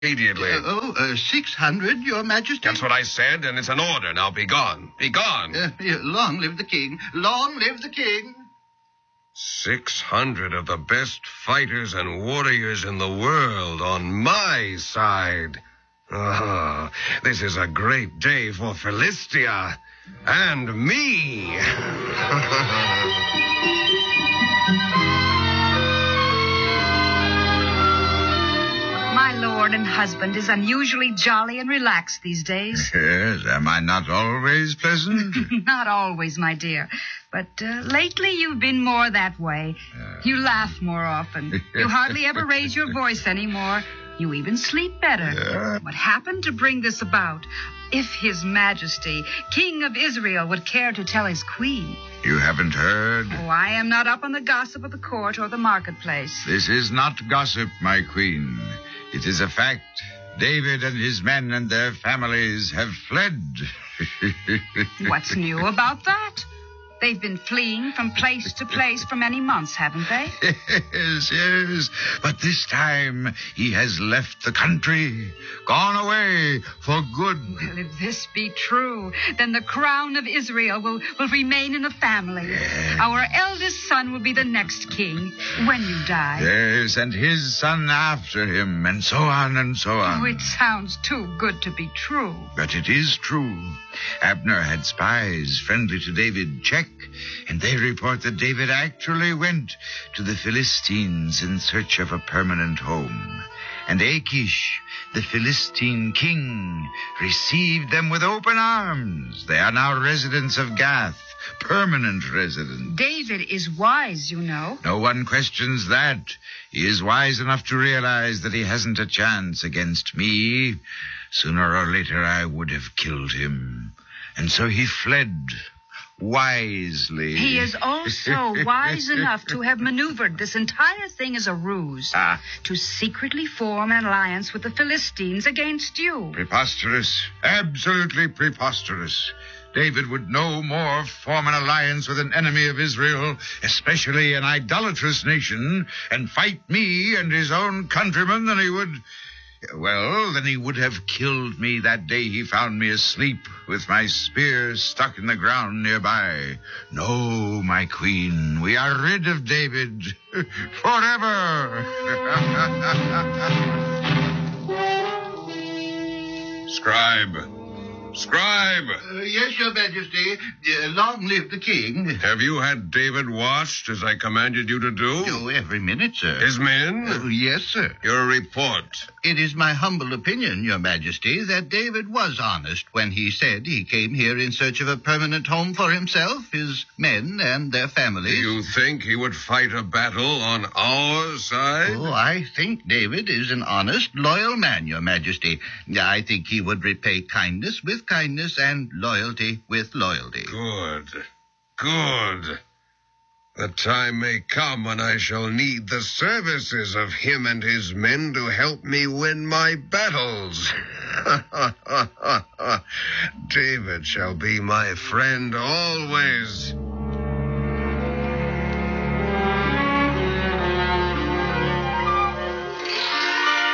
immediately. 600, Your Majesty. That's what I said, and it's an order. Now be gone. Be gone. Long live the king. Long live the king. 600 of the best fighters and warriors in the world on my side. Oh, this is a great day for Philistia and me. My lord and husband is unusually jolly and relaxed these days. Yes, am I not always pleasant? Not always, my dear. But lately you've been more that way. You laugh more often. You hardly ever raise your voice anymore. You even sleep better. What happened to bring this about? If His Majesty, King of Israel, would care to tell his queen. You haven't heard? Oh, I am not up on the gossip of the court or the marketplace. This is not gossip, my queen. It is a fact. David and his men and their families have fled. What's new about that? They've been fleeing from place to place for many months, haven't they? Yes. But this time he has left the country, gone away for good. Well, if this be true, then the crown of Israel will remain in the family. Yes. Our eldest son will be the next king when you die. Yes, and his son after him, and so on and so on. Oh, it sounds too good to be true. But it is true. Abner had spies friendly to David, check, and they report that David actually went to the Philistines in search of a permanent home. And Achish, the Philistine king, received them with open arms. They are now residents of Gath, permanent residents. David is wise, you know. No one questions that. He is wise enough to realize that he hasn't a chance against me. Sooner or later, I would have killed him. And so he fled wisely. He is also wise enough to have maneuvered this entire thing as a ruse. To secretly form an alliance with the Philistines against you. Preposterous. Absolutely preposterous. David would no more form an alliance with an enemy of Israel, especially an idolatrous nation, and fight me and his own countrymen than he would... Well, then he would have killed me that day he found me asleep with my spear stuck in the ground nearby. No, my queen, we are rid of David forever. Scribe! Yes, Your Majesty. Long live the king. Have you had David watched as I commanded you to do? Oh, every minute, sir. His men? Yes, sir. Your report. It is my humble opinion, Your Majesty, that David was honest when he said he came here in search of a permanent home for himself, his men, and their families. Do you think he would fight a battle on our side? Oh, I think David is an honest, loyal man, Your Majesty. I think he would repay kindness with kindness and loyalty with loyalty. Good. The time may come when I shall need the services of him and his men to help me win my battles. David shall be my friend always.